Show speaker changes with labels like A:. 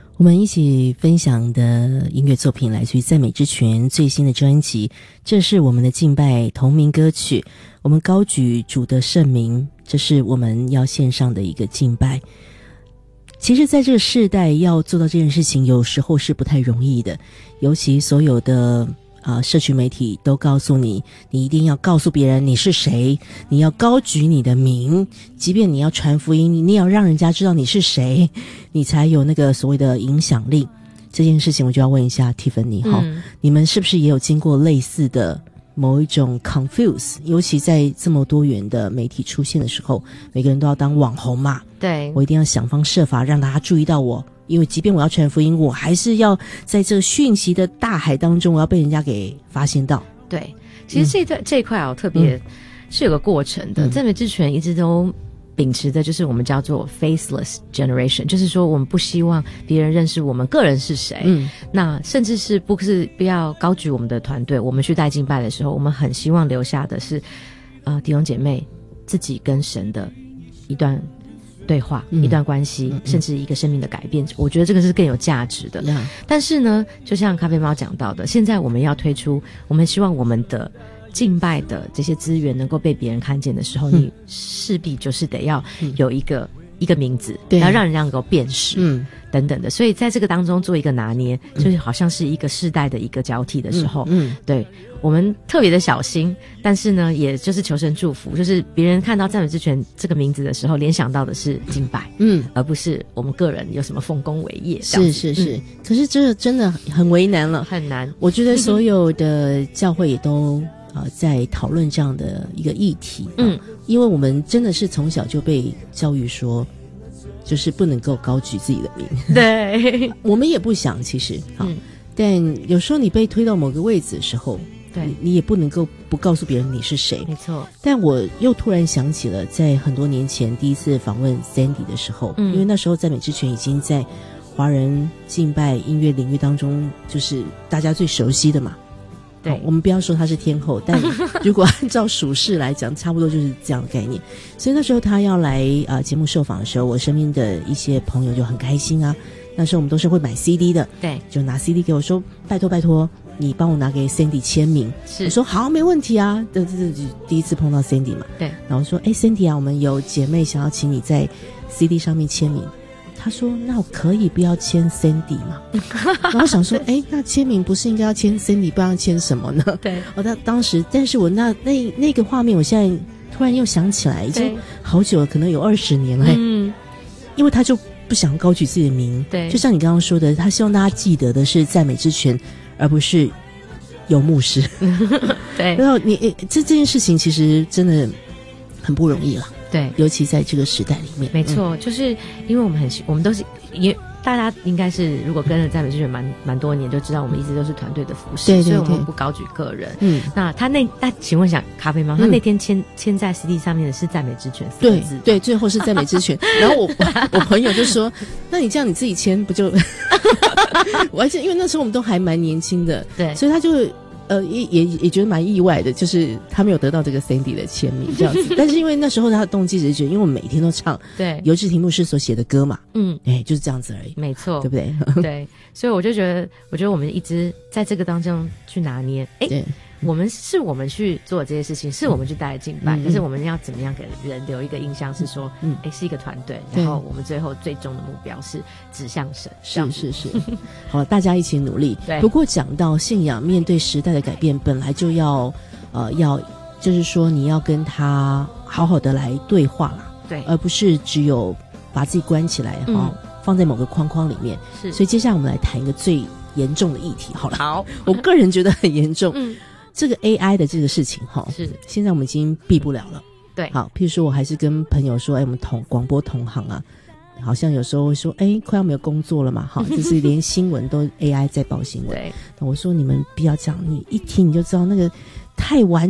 A: 我们一起分享的音乐作品来自于赞美之泉最新的专辑，这是我们的敬拜同名歌曲，我们高举主的圣名，这是我们要献上的一个敬拜。其实在这个世代要做到这件事情有时候是不太容易的，尤其所有的社群媒体都告诉你，你一定要告诉别人你是谁，你要高举你的名，即便你要传福音，你也要让人家知道你是谁，你才有那个所谓的影响力。这件事情我就要问一下 Tiffany 你们是不是也有经过类似的某一种 confuse， 尤其在这么多元的媒体出现的时候，每个人都要当网红嘛，
B: 对，
A: 我一定要想方设法让大家注意到我，因为即便我要传福音，我还是要在这个讯息的大海当中，我要被人家给发现到。
B: 对，其实这一块特别是有个过程的。赞美之泉一直都秉持的就是我们叫做 faceless generation， 就是说我们不希望别人认识我们个人是谁。那甚至是不要高举我们的团队，我们去带敬拜的时候，我们很希望留下的是弟兄姐妹自己跟神的一段对话，一段关系，甚至一个生命的改变，我觉得这个是更有价值的。但是呢，就像咖啡猫讲到的，现在我们要推出，我们希望我们的敬拜的这些资源能够被别人看见的时候，你势必就是得要有一个名字，要让人家能够辨识，等等的。所以在这个当中做一个拿捏，就是好像是一个世代的一个交替的时候，对，我们特别的小心，但是呢，也就是求神祝福，就是别人看到赞美之泉这个名字的时候，联想到的是敬拜，而不是我们个人有什么丰功伟业。
A: 是，可是这真的很为难了，
B: 很难。
A: 我觉得所有的教会也都在讨论这样的一个议题，因为我们真的是从小就被教育说，就是不能够高举自己的名。
B: 对，
A: 我们也不想，其实但有时候你被推到某个位置的时候，对，你也不能够不告诉别人你是谁。
B: 没错。但
A: 我又突然想起了，在很多年前第一次访问 Sandy 的时候，因为那时候赞美之泉已经在华人敬拜音乐领域当中，就是大家最熟悉的嘛。对，我们不要说他是天后，但如果按照属世来讲，差不多就是这样的概念。所以那时候他要来节目受访的时候，我身边的一些朋友就很开心啊。那时候我们都是会买 CD 的，对，就拿 CD 给我说，拜托，你帮我拿给 Sandy 签名。是，我说好，没问题啊。这第一次碰到 Sandy 嘛，对。然后说，Sandy 啊，我们有姐妹想要请你在 CD 上面签名。他说：“那我可以不要签 Sandy 吗？”然后我想说，那签名不是应该要签 Sandy， 不然要签什么呢？对，当时，但是我那个画面，我现在突然又想起来，已经好久了，可能有20年了。因为他就不想高举自己的名，对，就像你刚刚说的，他希望大家记得的是赞美之泉，而不是游牧师。对，然后这件事情其实真的很不容易了。对，尤其在这个时代里面，
B: 没错，就是因为我们都是大家应该是如果跟着赞美之泉蛮多年，就知道我们一直都是团队的服侍，所以我们不高举个人。那请问一下咖啡猫，他那天签在 CD 上面的是赞美之泉4个字，
A: 对，最后是赞美之泉。然后我朋友就说，那你这样你自己签不就？我还记得，因为那时候我们都还蛮年轻的，对，所以他就。也觉得蛮意外的，就是他没有得到这个 Sandy 的签名这样子。但是因为那时候他的动机只是觉得，因为我们每天都唱对尤志廷牧师所写的歌嘛，就是这样子而已，
B: 没错，
A: 对不对？
B: 对，所以我觉得我们一直在这个当中去拿捏，我们去做这些事情，是我们去带来敬拜，可是我们要怎么样给人留一个印象是说，是一个团队，然后我们最后最终的目标是指向神。
A: 是，好，大家一起努力。不过讲到信仰，面对时代的改变，本来就要就是说你要跟他好好的来对话啦，对，而不是只有把自己关起来放在某个框框里面。是，所以接下来我们来谈一个最严重的议题好了。好，我个人觉得很严重。这个 AI 的这个事情是现在我们已经避不了了。对，好，譬如说我还是跟朋友说，我们广播同行啊，好像有时候会说，快要没有工作了嘛，就是连新闻都 AI 在报新闻。对，我说你们不要讲，你一听你就知道那个太完